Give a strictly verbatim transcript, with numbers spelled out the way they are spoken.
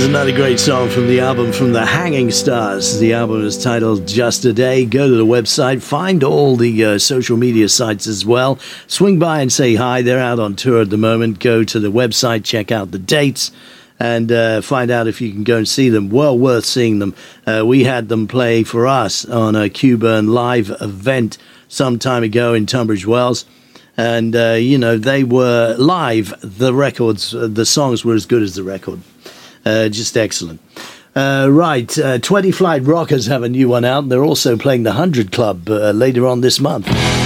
Another great song from the album from the Hanging Stars. The album is titled Just a Day. Go to the website, find all the uh, social media sites as well. Swing by and say hi. They're out on tour at the moment. Go to the website, check out the dates, and uh, find out if you can go and see them. Well worth seeing them. Uh, we had them play for us on a Q-Burn live event some time ago in Tunbridge Wells. And, uh, you know, they were live. The records, uh, the songs were as good as the record. Uh, just excellent. Uh, right, uh, twenty Flight Rockers have a new one out. They're also playing the one hundred Club uh, later on this month.